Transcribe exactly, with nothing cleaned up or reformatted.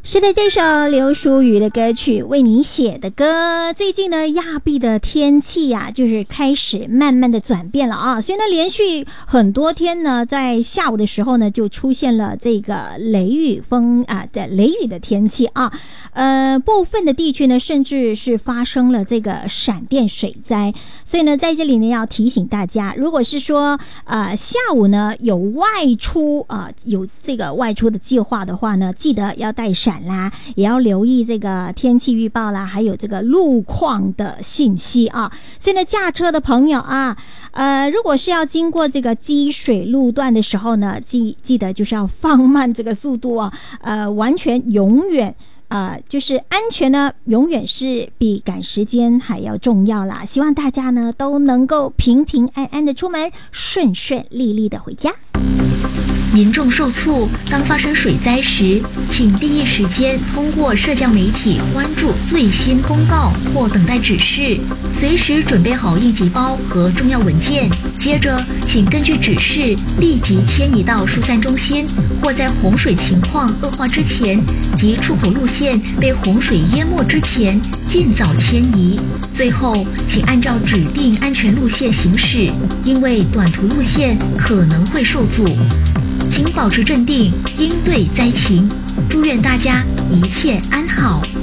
是的，这首刘淑瑜的歌曲为你写的歌。最近呢，亚庇的天气呀、啊，就是开始慢慢的转变了啊，所以呢，连续很多天呢，在下午的时候呢，就出现了这个雷雨风啊的雷雨的天气啊，呃，部分的地区呢，甚至是发生了这个闪电水灾。所以呢，在这里呢，要提醒大家，如果是说呃下午呢有外出啊、呃，有这个外出的计划的话呢，记得要带伞啦，也要留意这个天气预报啦，还有这个路况的信息啊。所以呢，驾车的朋友啊，呃，如果是要经过这个积水路段的时候呢，记记得就是要放慢这个速度啊，呃，完全永远。呃，就是安全呢，永远是比赶时间还要重要啦。希望大家呢都能够平平安安的出门，顺顺利利的回家。 民众受促，当发生水灾时，请第一时间通过社交媒体关注最新公告或等待指示，随时准备好应急包和重要文件。接着，请根据指示立即迁移到疏散中心，或在洪水情况恶化之前及出口路线被洪水淹没之前尽早迁移。最后，请按照指定安全路线行驶，因为短途路线可能会受阻。请保持镇定，应对灾情。祝愿大家一切安好。